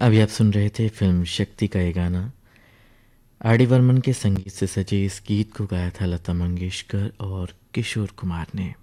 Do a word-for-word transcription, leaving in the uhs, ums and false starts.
अभी आप सुन रहे थे फिल्म शक्ति का ये गाना। आर डी बर्मन के संगीत से सजे इस गीत को गाया था लता मंगेशकर और किशोर कुमार ने।